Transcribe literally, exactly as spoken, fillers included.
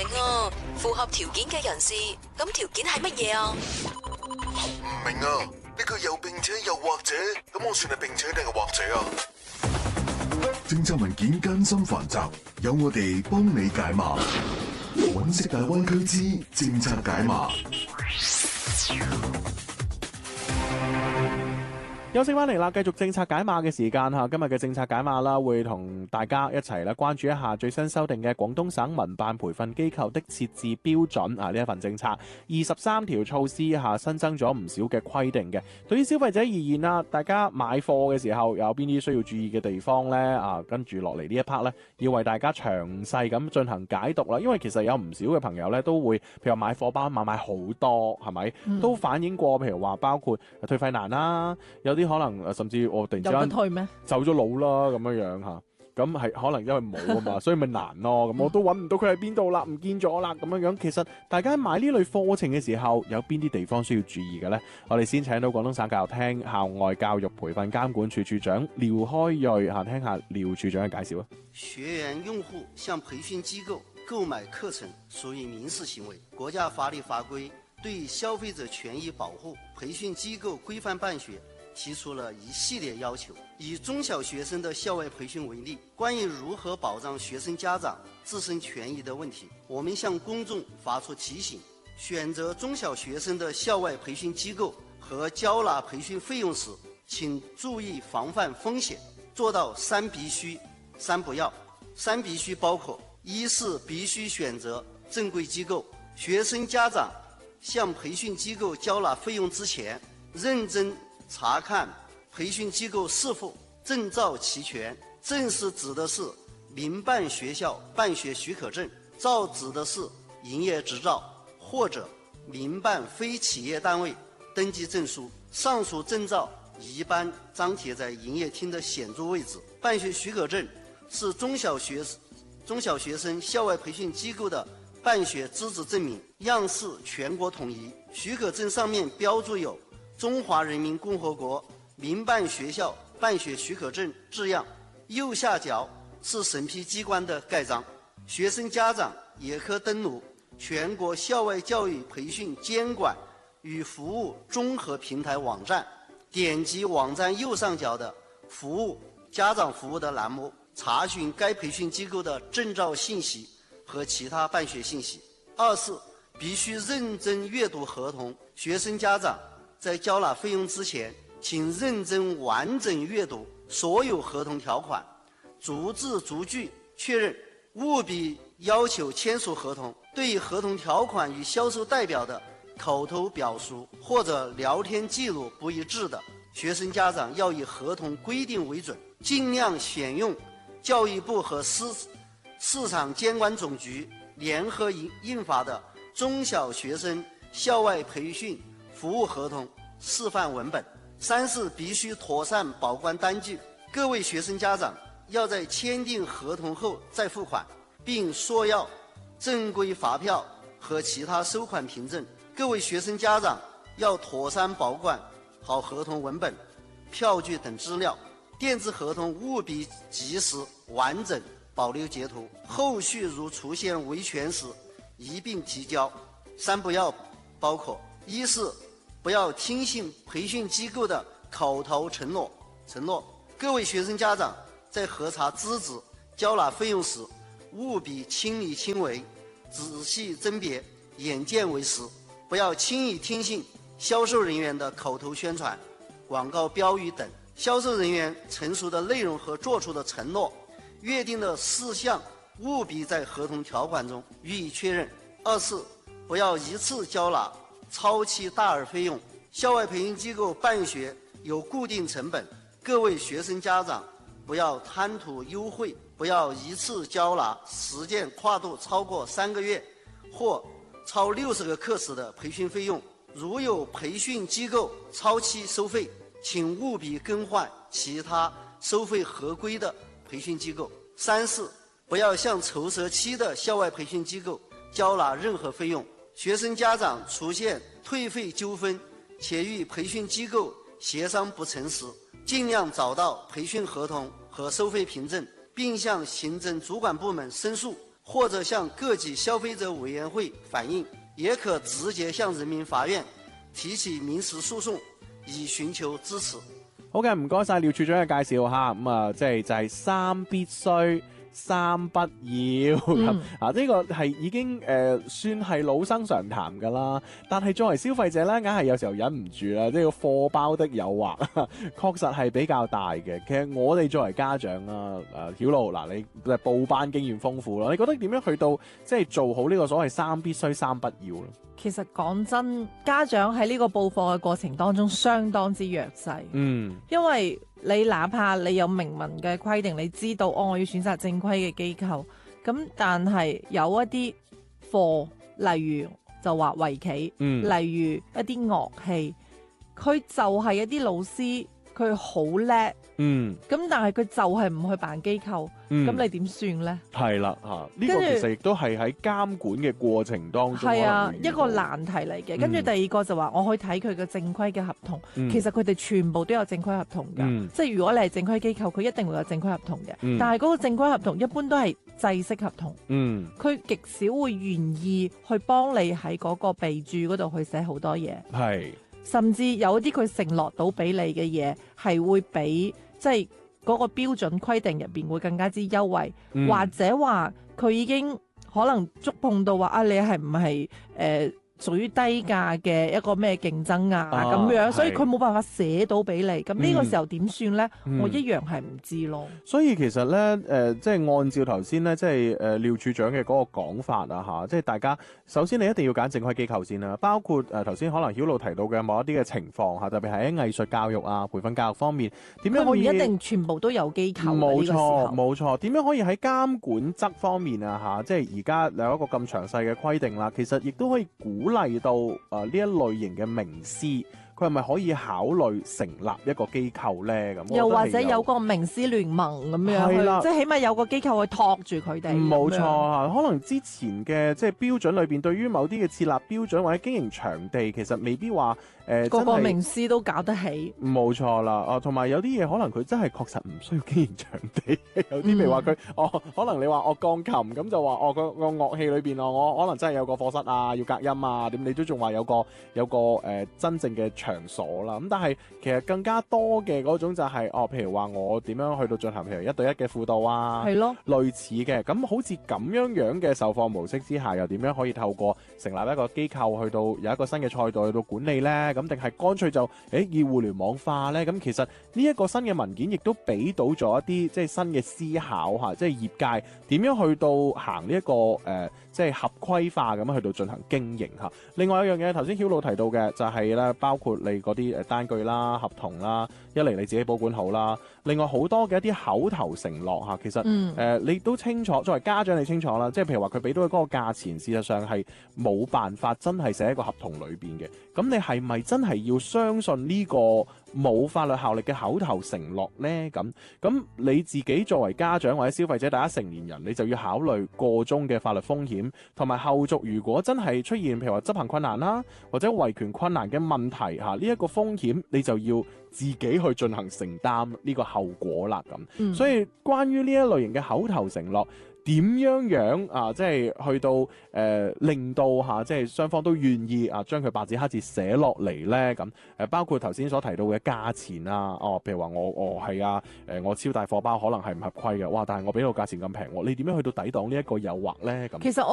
明啊，符合條件嘅人士，咁條件係乜嘢啊？ 唔明啊，呢個又並且又或者，咁我算係並且定係或者啊？ 政策文件艱深繁雜，有我哋幫你解碼。揾食大灣區之政策解碼。 休息翻嚟啦，繼續政策解碼嘅時間嚇。今日嘅政策解碼啦，會同大家一齊咧關注一下最新修訂嘅廣東省民辦培訓機構的設置標準啊，呢一份政策二十三條措施下新增咗唔少嘅規定嘅。對於消費者而言啦，大家買貨嘅時候有邊啲需要注意嘅地方呢？啊，跟住落嚟呢一 part 咧，要為大家詳細咁進行解讀啦。因為其實有唔少嘅朋友咧都會，譬如話買貨包買買好多，係咪？嗯、都反映過，譬如話包括退費難啦，有啲。可能甚至我突然之間走咗佬啦咁樣樣嚇，咁係可能因為冇啊嘛，所以咪難咯。咁我都揾唔到佢喺邊度啦，唔見咗啦咁樣樣。其實大家買呢類課程嘅時候，有邊啲地方需要注意嘅呢？我哋先請到廣東省教育廳校外教育培訓監管處處長廖開銳嚇，聽下廖處長嘅介紹啊。 學員用戶向培訓機構購買課程屬於民事行為，國家法律法規對消費者權益保護、培訓機構規範辦學提出了一系列要求。以中小學生的校外培訓為例，關於如何保障學生家長自身權益的問題，我們向公眾發出提醒：選擇中小學生的校外培訓機構和交納培訓費用時，請注意防範風險，做到三必須、三不要。三必須包括：一是必須選擇正規機構，學生家長向培訓機構交納費用之前，認真查看培訓機構是否證照齊全。證是指的是民辦學校辦學許可證，照指的是營業執照或者民辦非企業單位登記證書。上述證照一般張貼在營業廳的顯著位置。辦學許可證是中小學中小學生校外培訓機構的辦學資質證明，樣式全國統一。許可證上面標注有中華人民共和國民辦學校辦學許可證字樣，右下角是審批機關的蓋章。學生家長也可登錄全國校外教育培訓監管與服務綜合平台網站，點擊網站右上角的服務家長服務的欄目，查詢該培訓機構的證照信息和其他辦學信息。二是必須認真閱讀合同，學生家長在交納費用之前，請認真完整閱讀所有合同條款，逐字逐句確認，務必要求簽署合同。對於合同條款與銷售代表的口頭表述或者聊天記錄不一致的，學生家長要以合同規定為準，盡量選用教育部和市市場監管總局聯合印發的中小學生校外培訓服務合同示範文本。三是必須妥善保管單據，各位學生家長要在簽訂合同後再付款，並索要正規發票和其他收款憑證。各位學生家長要妥善保管好合同文本、票據等資料，電子合同務必及時完整保留截圖，後續如出現維權時一併提交。三不要包括：一是不要聽信培訓機構的口頭承諾。承諾，各位學生家長在核查資質、交納費用時，務必親力親為，仔細甄別，眼見為實，不要輕易聽信銷售人員的口頭宣傳、廣告標語等。銷售人員陳述的內容和作出的承諾、約定的事項，務必在合同條款中予以確認。二是不要一次交納超期大額費用。校外培訓機構辦學有固定成本，各位學生家長不要貪圖優惠，不要一次交納時間跨度超過三個月或超六十個課時的培訓費用。如有培訓機構超期收費，請務必更換其他收費合規的培訓機構。三是不要向籌設期的校外培訓機構交納任何費用。學生家長出現退費糾紛且與培訓機構協商不成時，盡量找到培訓合同和收費憑證，並向行政主管部門申訴。 或者向各級消費者委員會反映，也可直接向人民法院提起民事訴訟，以尋求支持。 好嘅，唔該晒廖處長嘅介紹吓，咁啊，即係就係三必須。三不要咁、嗯、啊！呢、這個係已經誒、呃、算係老生常談㗎啦。但係作為消費者咧，硬係有時候忍唔住啦。呢、這個貨包的誘惑確實係比較大嘅。其實我哋作為家長啊，誒曉露嗱，你報班經驗豐富啦，你覺得點樣去到即係做好呢個所謂三必須三不要咧？ 其實講真，家長喺呢個報課嘅過程當中相當之弱勢。嗯，因為你哪怕你有明文嘅規定，你知道哦，我要選擇正規嘅機構，咁但係有一啲課，例如就話圍棋，嗯、例如一啲樂器，佢就係一啲老師，佢好叻，嗯，咁但係佢就係唔去辦機構，咁、嗯、你點算咧？係啦，嚇、啊，呢、這個其實亦都係喺監管嘅過程當中係啊一個難題嚟嘅。跟、嗯、住第二個就話，我可以睇佢嘅正規嘅合同，嗯、其實佢哋全部都有正規合同㗎，嗯、即係如果你係正規機構，佢一定會有正規合同嘅。嗯、但係嗰個正規合同一般都係制式合同，佢、嗯、極少會願意去幫你喺嗰個備註嗰度去寫好多嘢。係。甚至有啲佢承諾到俾你嘅嘢，係會比即係嗰個標準規定入邊會更加之優惠，嗯、或者話佢已經可能觸碰到話啊，你係唔係誒屬於低價嘅一個咩競爭啊咁、啊、樣，所以佢冇辦法寫到俾你。咁呢、嗯、個時候點算咧？嗯、我一樣係唔知咯。所以其實咧，誒、呃，即係按照頭先咧，即係誒廖處長嘅嗰個講法啊，嚇，即係大家首先你一定要揀正規機構先啦。包括誒頭先可能曉露提到嘅某一啲嘅情況嚇，特別係喺藝術教育啊、培訓教育方面，點樣可以？佢唔一定全部都有機構。冇錯，冇錯。點樣可以喺監管則方面啊嚇？即係而家有一個咁詳細嘅規定啦，其實亦都可以鼓勵到誒呢、呃、一類型嘅名師。佢係咪可以考慮成立一個機構咧？咁又或者有個名師聯盟咁樣，即係起碼有個機構去托住佢哋。冇錯啊，可能之前嘅即係標準裏邊，對於某啲嘅設立標準或者經營場地，其實未必話誒、呃、個個名師都搞得起。冇錯啦，啊，同埋有啲嘢可能佢真係確實唔需要經營場地。有啲譬如話佢哦，可能你話我鋼琴咁就話哦個個樂器裏邊哦，我可能真係有個課室啊，要隔音啊，點你都仲話有個有個誒、呃、真正嘅場所啦，咁但係其實更加多嘅嗰種就係、是、哦，譬如話我點樣去到進行譬如一對一嘅輔導啊，係咯，類似嘅，咁好似咁樣樣嘅授課模式之下，又點樣可以透過成立一個機構去到有一個新嘅賽道去到管理呢？咁定係乾脆就誒以互聯網化呢？咁其實呢一個新嘅文件亦都俾到咗一啲即係新嘅思考嚇，即係業界點樣去到行呢、這、一個誒。呃即係合規化咁去到進行經營嚇。另外一樣嘢，頭先曉露提到嘅就係咧，包括你嗰啲誒單據啦、合同啦，一嚟你自己保管好啦。另外好多嘅一啲口頭承諾嚇，其實誒、嗯呃、你都清楚，作為家長你清楚啦。即係譬如話佢俾到嘅嗰個價錢，事實上係冇辦法真係寫喺個合同裏邊嘅。咁你係咪真係要相信呢個冇法律效力嘅口頭承諾呢？咁咁你自己作為家長或者消費者，大家成年人，你就要考慮個中嘅法律風險。同埋後續，如果真係出現譬如話執行困難啦，或者維權困難嘅問題嚇，呢、這、一個風險你就要自己去進行承擔呢個後果啦咁。嗯、所以關於呢一類型嘅口頭承諾，點樣樣啊，即係去到誒、呃、令到嚇、啊，即係雙方都願意啊，將佢白紙黑字寫落嚟咧咁。誒、啊、包括頭先所提到嘅價錢啊，哦，譬如話我我係啊，誒我超大貨包可能係唔合規嘅，哇！但係我俾到價錢咁平，你點樣去到抵擋呢一個誘惑咧咁？其實我